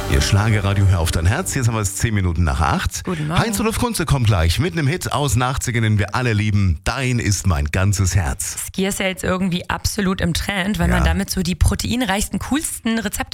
Ihr Schlagerradio, hör auf dein Herz. Jetzt haben wir es 10 Minuten nach 8. Guten Morgen. Heinz-Rudolf Kunze kommt gleich mit einem Hit aus Nachtsingen, den wir alle lieben. Dein ist mein ganzes Herz. Skier ist ja jetzt irgendwie absolut im Trend, weil Ja. man damit so die proteinreichsten, coolsten Rezepte